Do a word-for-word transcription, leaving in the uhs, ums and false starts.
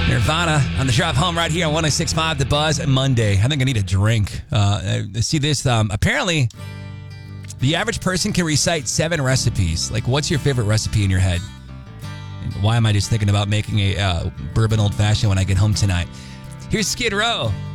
Nirvana on the drive home right here on one oh six point five The Buzz Monday. I think I need a drink. Uh, see this. Um, apparently, the average person can recite seven recipes. Like, what's your favorite recipe in your head? And why am I just thinking about making a uh, bourbon old fashioned when I get home tonight? Here's Skid Row.